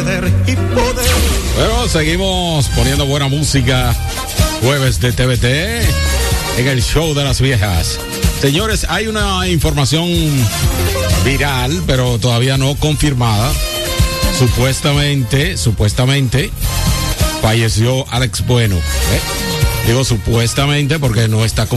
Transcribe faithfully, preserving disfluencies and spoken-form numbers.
Bueno, seguimos poniendo buena música. Jueves de T V T en el show de las viejas. Señores, hay una información viral, pero todavía no confirmada. Supuestamente, supuestamente, falleció Alex Bueno. ¿eh? Digo supuestamente porque no está confirmado.